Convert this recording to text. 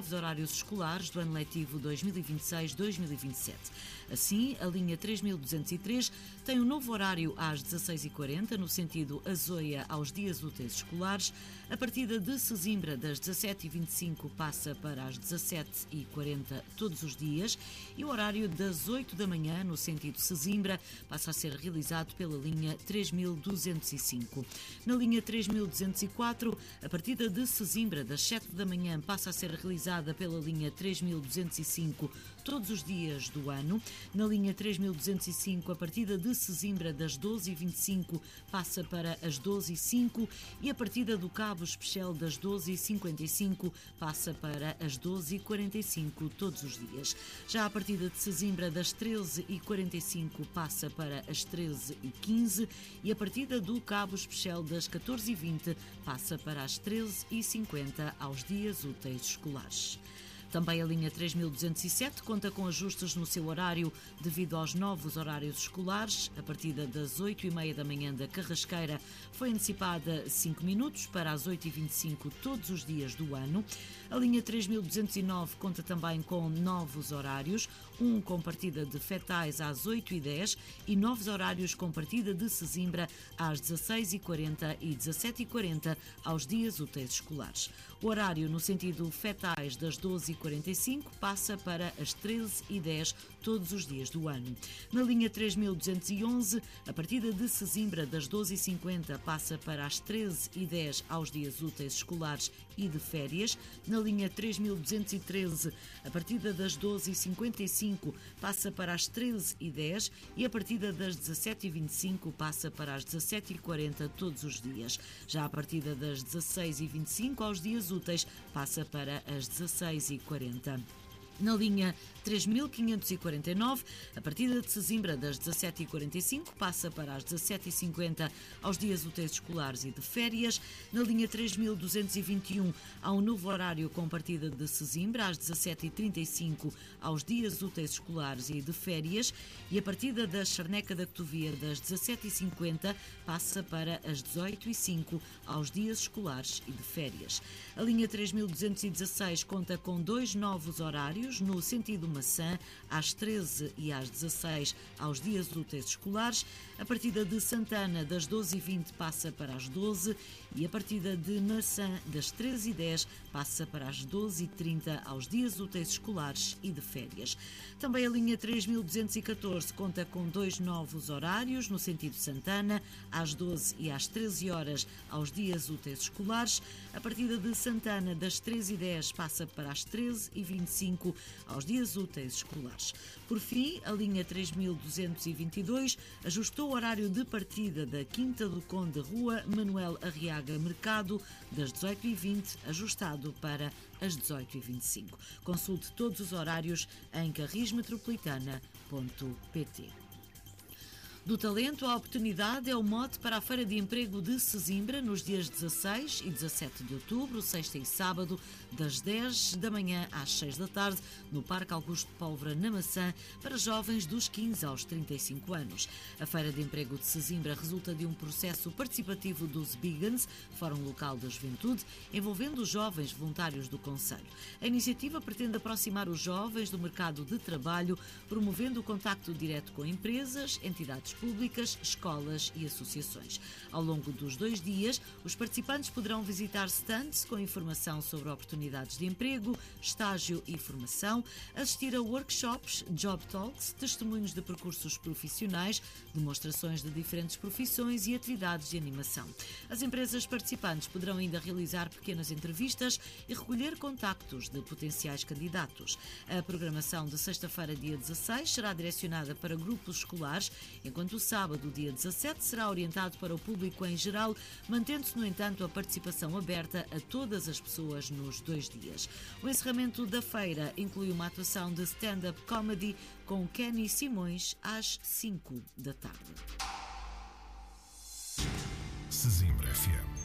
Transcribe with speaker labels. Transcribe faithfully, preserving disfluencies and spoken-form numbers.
Speaker 1: novos horários escolares do ano letivo dois mil e vinte e seis dois mil e vinte e sete. Assim, a linha três mil duzentos e três tem um novo horário às dezasseis e quarenta, no sentido Azóia aos dias úteis escolares. A partida de Sesimbra, das dezassete e vinte e cinco, passa para as dezassete e quarenta todos os dias, e o horário das oito da manhã, no sentido Sesimbra, passa a ser realizado pela linha três mil duzentos e cinco. Na linha três mil duzentos e quatro, a partida de Sesimbra, das sete da manhã, passa a ser realizada pela linha três mil duzentos e cinco todos os dias do ano. Na linha três mil duzentos e cinco, a partida de Sesimbra, das doze e vinte e cinco, passa para as doze e cinco, e a partida do Cabo Especial, das doze e cinquenta e cinco, passa para as doze e quarenta e cinco todos os dias. Já a partida de Sesimbra, das treze e quarenta e cinco, passa para as treze e quinze, e a partida do Cabo Especial, das catorze e vinte, passa para as treze e cinquenta aos dias úteis escolares. Também a linha três mil duzentos e sete conta com ajustes no seu horário devido aos novos horários escolares. A partida das oito e meia da manhã da Carrasqueira foi antecipada cinco minutos para as oito e vinte e cinco todos os dias do ano. A linha três mil duzentos e nove conta também com novos horários, um com partida de Fetais às oito e dez e novos horários com partida de Sesimbra às dezasseis e quarenta e dezassete e quarenta aos dias úteis escolares. O horário no sentido Fetais, das doze e quarenta e cinco, passa para as treze e dez todos os dias do ano. Na linha três mil duzentos e onze, a partida de Sesimbra, das doze e cinquenta, passa para as treze e dez aos dias úteis escolares e de férias. Na linha três mil duzentos e treze, a partida das doze e cinquenta e cinco passa para as treze e dez, e a partida das dezassete e vinte e cinco passa para as dezassete e quarenta todos os dias. Já a partida das dezasseis e vinte e cinco aos dias úteis passa para as dezasseis e quarenta. Na linha três mil quinhentos e quarenta e nove, a partida de Sesimbra, das dezassete e quarenta e cinco, passa para as dezassete e cinquenta aos dias úteis escolares e de férias. Na linha três mil duzentos e vinte e um, há um novo horário com partida de Sesimbra, às dezassete e trinta e cinco aos dias úteis escolares e de férias, e a partida da Charneca da Cotovia, das dezassete e cinquenta, passa para as dezoito e cinco aos dias escolares e de férias. A linha três mil duzentos e dezasseis conta com dois novos horários, no sentido Maçã, às treze e às dezasseis aos dias úteis escolares. A partida de Santana, das doze e vinte, passa para as doze, e a partida de Maçã, das treze e dez, passa para as doze e trinta aos dias úteis escolares e de férias. Também a linha três mil duzentos e catorze conta com dois novos horários, no sentido Santana, às doze e às treze horas aos dias úteis escolares. A partida de Santana, das treze e dez, passa para as treze e vinte e cinco aos dias úteis escolares. Por fim, a linha três mil duzentos e vinte e dois ajustou o horário de partida da Quinta do Conde, Rua Manuel Arriaga Mercado, das dezoito e vinte, ajustado para as dezoito e vinte e cinco. Consulte todos os horários em carris metropolitana ponto pt. Do talento à oportunidade é o mote para a Feira de Emprego de Sesimbra nos dias dezasseis e dezassete de outubro, sexta e sábado, das dez da manhã às seis da tarde, no Parque Augusto Pólvora, na Maçã, para jovens dos quinze aos trinta e cinco anos. A Feira de Emprego de Sesimbra resulta de um processo participativo dos Bigans, Fórum Local da Juventude, envolvendo os jovens voluntários do concelho. A iniciativa pretende aproximar os jovens do mercado de trabalho, promovendo o contacto direto com empresas, entidades públicas, escolas e associações. Ao longo dos dois dias, os participantes poderão visitar stands com informação sobre oportunidades de emprego, estágio e formação, assistir a workshops, job talks, testemunhos de percursos profissionais, demonstrações de diferentes profissões e atividades de animação. As empresas participantes poderão ainda realizar pequenas entrevistas e recolher contactos de potenciais candidatos. A programação de sexta-feira, dia dezasseis, será direcionada para grupos escolares, enquanto o sábado, dia dezassete, será orientado para o público em geral, mantendo-se, no entanto, a participação aberta a todas as pessoas nos dois dias. O encerramento da feira inclui uma atuação de stand-up comedy com Kenny Simões às cinco da tarde.
Speaker 2: Sesimbra F M.